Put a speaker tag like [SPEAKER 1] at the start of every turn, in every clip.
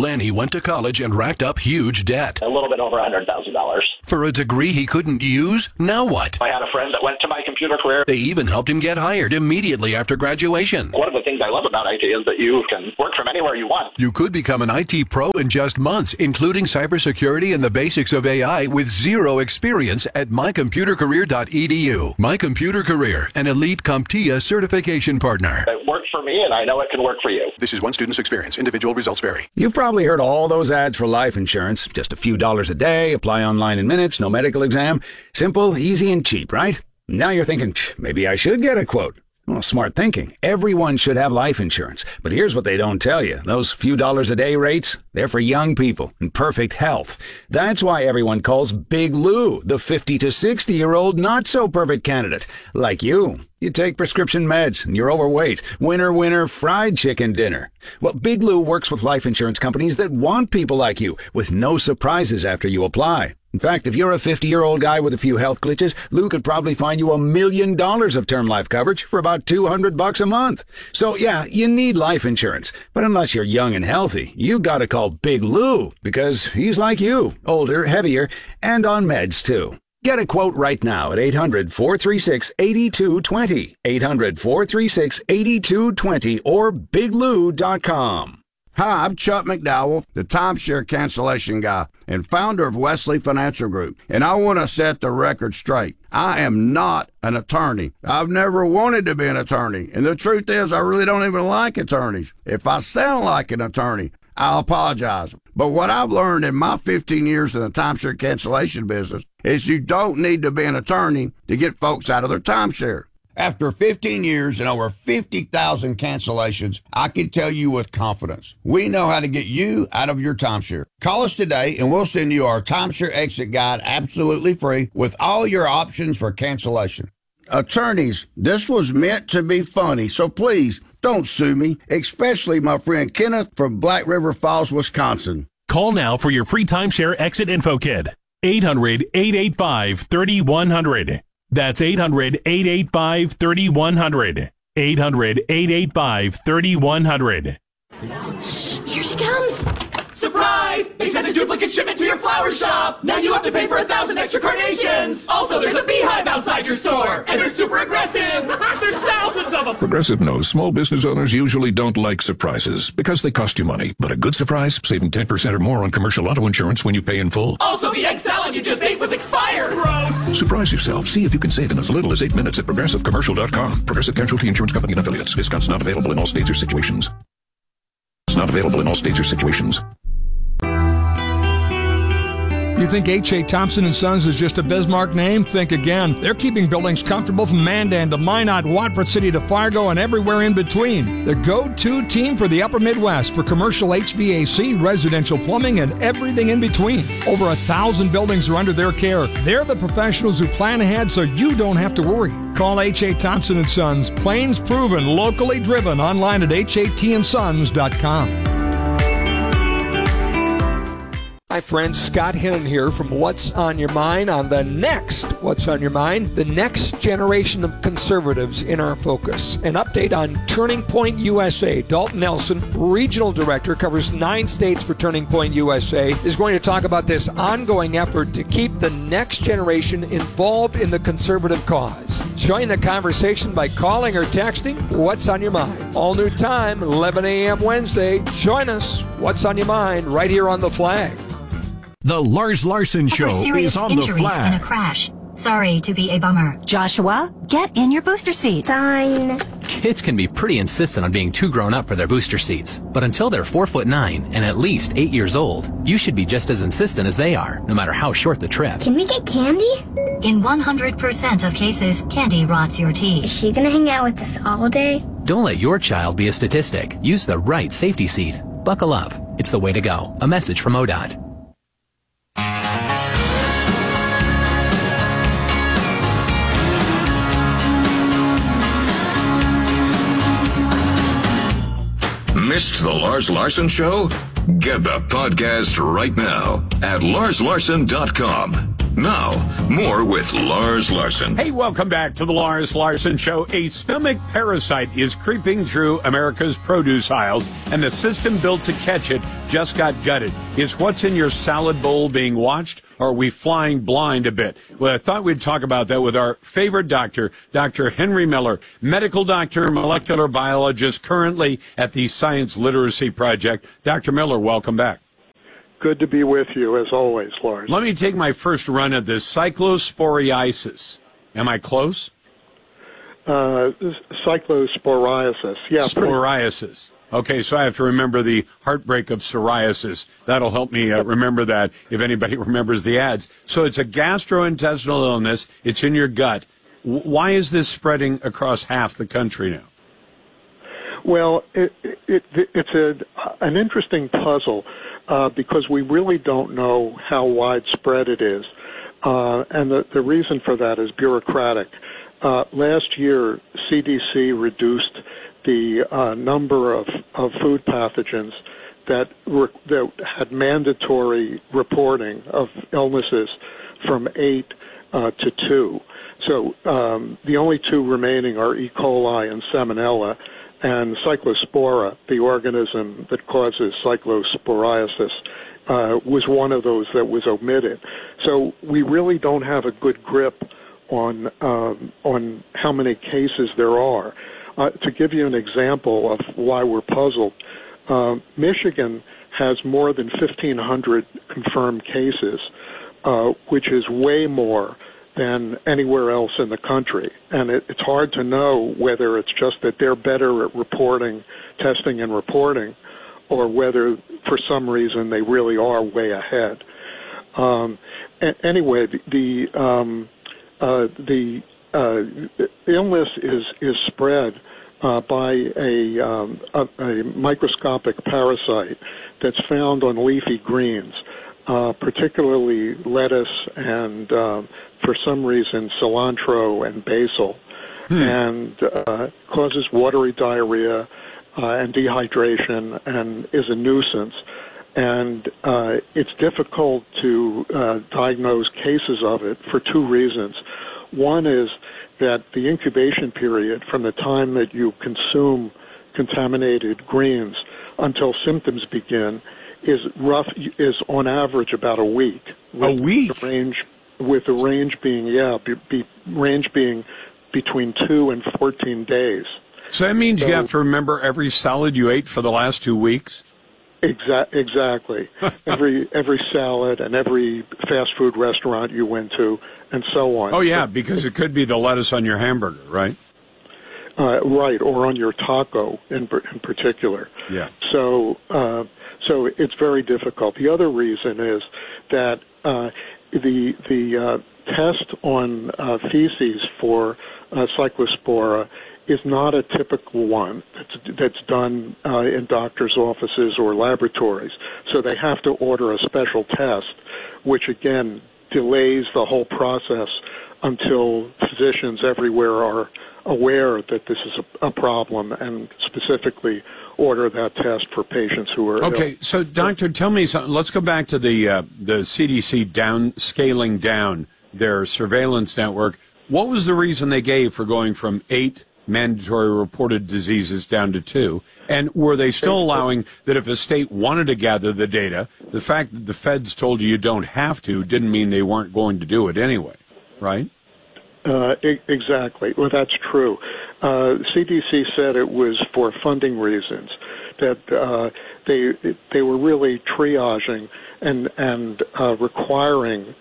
[SPEAKER 1] Lenny went to college and racked up huge debt.
[SPEAKER 2] A little bit over $100,000.
[SPEAKER 1] For a degree he couldn't use? Now what?
[SPEAKER 2] I had a friend that went to My Computer Career.
[SPEAKER 1] They even helped him get hired immediately after graduation.
[SPEAKER 2] One of the things I love about IT is that you can work from anywhere you want.
[SPEAKER 1] You could become an IT pro in just months, including cybersecurity and the basics of AI with zero experience at mycomputercareer.edu. My Computer Career, an elite CompTIA certification partner.
[SPEAKER 2] It worked for me, and I know it can work for you.
[SPEAKER 1] This is one student's experience. Individual results vary.
[SPEAKER 3] You've probably heard all those ads for life insurance. Just a few dollars a day, apply online in minutes, no medical exam. Simple, easy, and cheap, right? Now you're thinking, maybe I should get a quote. Well, smart thinking. Everyone should have life insurance. But here's what they don't tell you. Those few dollars a day rates, they're for young people in perfect health. That's why everyone calls Big Lou the 50 to 60-year-old not-so-perfect candidate. Like you. You take prescription meds and you're overweight. Winner, winner, fried chicken dinner. Well, Big Lou works with life insurance companies that want people like you with no surprises after you apply. In fact, if you're a 50-year-old guy with a few health glitches, Lou could probably find you $1 million of term life coverage for about $200 a month. So yeah, you need life insurance. But unless you're young and healthy, you gotta call Big Lou because he's like you, older, heavier, and on meds too. Get a quote right now at 800-436-8220, 800-436-8220, or biglou.com.
[SPEAKER 4] Hi, I'm Chuck McDowell, the timeshare cancellation guy and founder of Wesley Financial Group, and I want to set the record straight. I am not an attorney. I've never wanted to be an attorney, and the truth is I really don't even like attorneys. If I sound like an attorney, I'll apologize. But what I've learned in my 15 years in the timeshare cancellation business is you don't need to be an attorney to get folks out of their timeshare. After 15 years and over 50,000 cancellations, I can tell you with confidence, we know how to get you out of your timeshare. Call us today and we'll send you our timeshare exit guide absolutely free with all your options for cancellation. Attorneys, this was meant to be funny, so please don't sue me, especially my friend Kenneth from Black River Falls, Wisconsin.
[SPEAKER 5] Call now for your free timeshare exit info kit. 800-885-3100. That's 800-885-3100. 800-885-3100.
[SPEAKER 6] Shh, here she comes.
[SPEAKER 7] Surprise! They sent a duplicate shipment to your flower shop. Now you have to pay for 1,000 extra carnations. Also, there's a beehive outside your store, and they're super aggressive. There's thousands of them.
[SPEAKER 8] Progressive knows small business owners usually don't like surprises because they cost you money. But a good surprise, saving 10% or more on commercial auto insurance when you pay in full.
[SPEAKER 7] Also, the egg salad you just ate was expired. Gross.
[SPEAKER 8] Surprise yourself. See if you can save in as little as 8 minutes at progressivecommercial.com. Progressive Casualty Insurance Company and affiliates. Discounts not available in all states or situations. It's not available in all states or situations.
[SPEAKER 9] You think H.A. Thompson & Sons is just a Bismarck name? Think again. They're keeping buildings comfortable from Mandan to Minot, Watford City to Fargo, and everywhere in between. The go-to team for the Upper Midwest for commercial HVAC, residential plumbing, and everything in between. Over 1,000 buildings are under their care. They're the professionals who plan ahead so you don't have to worry. Call H.A. Thompson & Sons. Plains proven, locally driven. Online at hatsons.com.
[SPEAKER 10] Hi friends, Scott Hinnon here from What's on Your Mind on the next What's on Your Mind, the next generation of conservatives in our focus. An update on Turning Point USA. Dalton Nelson, Regional Director, covers 9 states for Turning Point USA, is going to talk about this ongoing effort to keep the next generation involved in the conservative cause. Join the conversation by calling or texting What's on Your Mind. All new time, 11 a.m. Wednesday. Join us. What's on Your Mind right here on The Flag.
[SPEAKER 5] The Lars Larson Show is on The Flag.
[SPEAKER 11] In a crash. Sorry to be a bummer.
[SPEAKER 6] Joshua, get in your booster seat.
[SPEAKER 11] Fine.
[SPEAKER 12] Kids can be pretty insistent on being too grown up for their booster seats. But until they're 4'9" and at least 8 years old, you should be just as insistent as they are, no matter how short the trip.
[SPEAKER 11] Can we get candy? In 100% of cases, candy rots your teeth. Is she gonna hang out with us all day?
[SPEAKER 12] Don't let your child be a statistic. Use the right safety seat. Buckle up. It's the way to go. A message from ODOT.
[SPEAKER 8] Missed the Lars Larson Show? Get the podcast right now at larslarson.com. Now, more with Lars Larson.
[SPEAKER 13] Hey, welcome back to the Lars Larson Show. A stomach parasite is creeping through America's produce aisles, and the system built to catch it just got gutted. Is what's in your salad bowl being watched, or are we flying blind a bit? Well, I thought we'd talk about that with our favorite doctor, Dr. Henry Miller, medical doctor, molecular biologist, currently at the Science Literacy Project. Dr. Miller, welcome back.
[SPEAKER 14] Good to be with you, as always, Lars.
[SPEAKER 13] Let me take my first run at this. Cyclosporiasis. Am I close?
[SPEAKER 14] Cyclosporiasis, yeah.
[SPEAKER 13] Sporiasis. Okay, so I have to remember the heartbreak of psoriasis. That'll help me remember that if anybody remembers the ads. So it's a gastrointestinal illness. It's in your gut. Why is this spreading across half the country now?
[SPEAKER 14] Well, it's an interesting puzzle. Because we really don't know how widespread it is. And the reason for that is bureaucratic. Last year, CDC reduced the number of food pathogens that had mandatory reporting of illnesses from 8 to 2. So the only 2 remaining are E. coli and Salmonella. And Cyclospora, the organism that causes cyclosporiasis, was one of those that was omitted. So we really don't have a good grip on how many cases there are. To give you an example of why we're puzzled, Michigan has more than 1,500 confirmed cases, which is way more than anywhere else in the country. And it's hard to know whether it's just that they're better at testing and reporting, or whether for some reason they really are way ahead. Anyway, the illness is spread by a microscopic parasite that's found on leafy greens, particularly lettuce and for some reason cilantro and basil, and causes watery diarrhea and dehydration and is a nuisance. And it's difficult to diagnose cases of it for 2 reasons. One is that the incubation period from the time that you consume contaminated greens until symptoms begin is on average about a week.
[SPEAKER 13] A week?
[SPEAKER 14] With the range being between 2 and 14 days.
[SPEAKER 13] So that means you have to remember every salad you ate for the last 2 weeks?
[SPEAKER 14] Exactly. every salad and every fast food restaurant you went to, and so on.
[SPEAKER 13] Oh, yeah, because it could be the lettuce on your hamburger, right?
[SPEAKER 14] Right, or on your taco in particular.
[SPEAKER 13] Yeah.
[SPEAKER 14] So it's very difficult. The other reason is that the test on feces for Cyclospora is not a typical one that's done in doctors' offices or laboratories. So they have to order a special test, which again delays the whole process until physicians everywhere are aware that this is a problem and specifically order that test for patients who are
[SPEAKER 13] ill. So doctor, tell me something. Let's go back to the CDC scaling down their surveillance network. What was the reason they gave for going from 8 mandatory reported diseases down to 2? And were they still allowing that if a state wanted to gather the data, the fact that the feds told you don't have to didn't mean they weren't going to do it anyway, right?
[SPEAKER 14] Exactly. Well, that's true. CDC said it was for funding reasons, that they were really triaging and requiring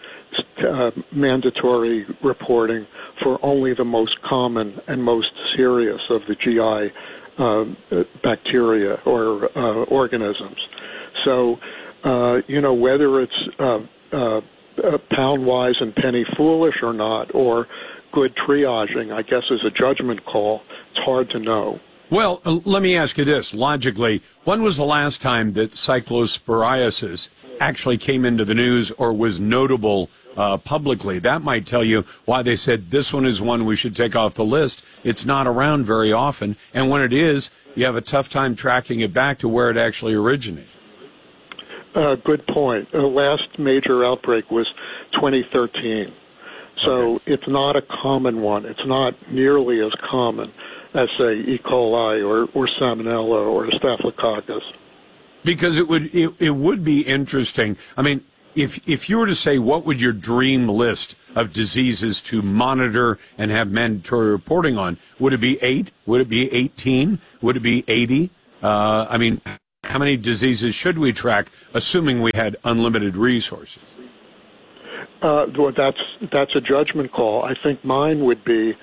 [SPEAKER 14] mandatory reporting for only the most common and most serious of the GI bacteria or organisms. So, whether it's pound-wise and penny-foolish or not, or good triaging, I guess, is a judgment call. It's hard to know.
[SPEAKER 13] Well, let me ask you this. Logically, when was the last time that cyclosporiasis actually came into the news or was notable publicly? That might tell you why they said this one is one we should take off the list. It's not around very often, and when it is, you have a tough time tracking it back to where it actually originated.
[SPEAKER 14] Good point. The last major outbreak was 2013. So it's not a common one. It's not nearly as common as, say, E. coli or Salmonella or Staphylococcus.
[SPEAKER 13] Because it would be interesting. I mean, if you were to say what would your dream list of diseases to monitor and have mandatory reporting on, would it be 8? Would it be 18? Would it be 80? I mean, how many diseases should we track, assuming we had unlimited resources?
[SPEAKER 14] Well, that's a judgment call. I think mine would be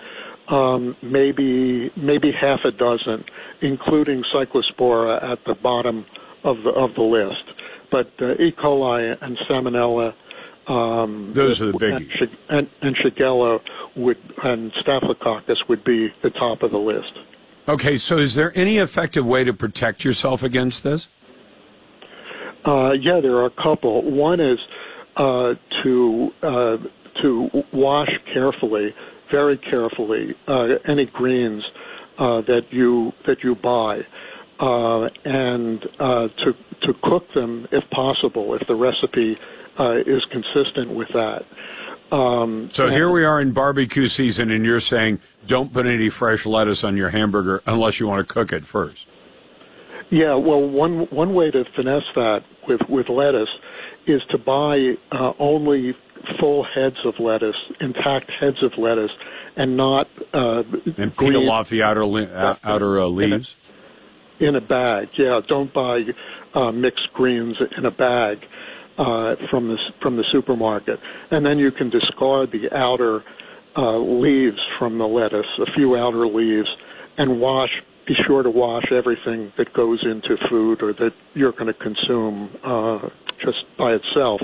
[SPEAKER 14] maybe half a dozen, including Cyclospora at the bottom of the list. But E. coli and Salmonella,
[SPEAKER 13] those are the biggies,
[SPEAKER 14] and Shigella and Staphylococcus would be the top of the list.
[SPEAKER 13] Okay, so is there any effective way to protect yourself against this?
[SPEAKER 14] Yeah, there are a couple. One is to wash carefully, very carefully, any greens that you buy, and to cook them if possible, if the recipe is consistent with that.
[SPEAKER 13] So here we are in barbecue season, and you're saying don't put any fresh lettuce on your hamburger unless you want to cook it first.
[SPEAKER 14] Yeah, well, one way to finesse that with lettuce is to buy only full heads of lettuce, intact heads of lettuce, and not
[SPEAKER 13] and peel off the outer leaves
[SPEAKER 14] in a bag. Yeah, don't buy mixed greens in a bag from the supermarket, and then you can discard the outer leaves from the lettuce, a few outer leaves, and be sure to wash everything that goes into food or that you're going to consume just by itself.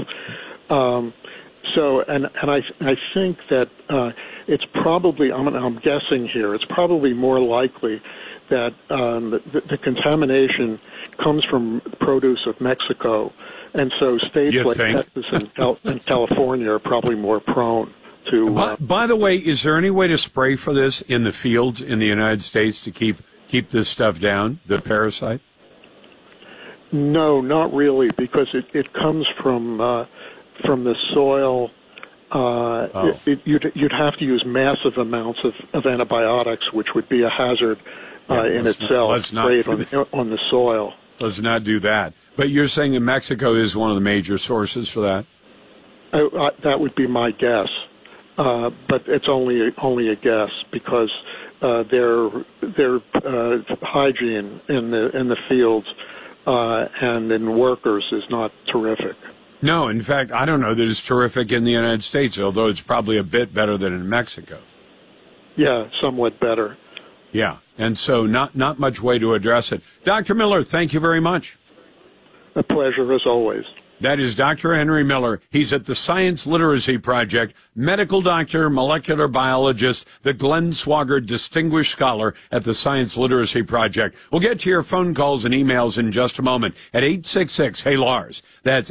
[SPEAKER 14] So, and I think that it's probably, I'm guessing here, it's probably more likely that the contamination comes from produce of Mexico, and so states like Texas and California are probably more prone to.
[SPEAKER 13] By the way, is there any way to spray for this in the fields in the United States to keep this stuff down, the parasite?
[SPEAKER 14] No, not really, because it comes from the soil. You'd have to use massive amounts of antibiotics, which would be a hazard in itself, sprayed on the soil.
[SPEAKER 13] Let's not do that. But you're saying that Mexico is one of the major sources for that?
[SPEAKER 14] That would be my guess, but it's only a guess because their hygiene in the fields and in workers is not terrific.
[SPEAKER 13] No, in fact, I don't know that it's terrific in the United States, although it's probably a bit better than in Mexico.
[SPEAKER 14] Yeah, somewhat better.
[SPEAKER 13] Yeah, and so not much way to address it. Dr. Miller, thank you very much.
[SPEAKER 14] A pleasure, as always.
[SPEAKER 13] That is Dr. Henry Miller. He's at the Science Literacy Project, medical doctor, molecular biologist, the Glenn Swagger Distinguished Scholar at the Science Literacy Project. We'll get to your phone calls and emails in just a moment at 866-HEY-LARS. That's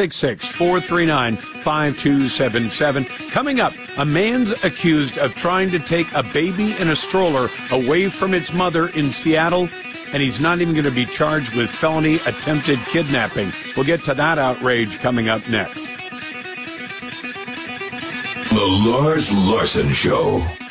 [SPEAKER 13] 866-439-5277. Coming up, a man's accused of trying to take a baby in a stroller away from its mother in Seattle, and he's not even going to be charged with felony attempted kidnapping. We'll get to that outrage coming up next.
[SPEAKER 15] The Lars Larson Show.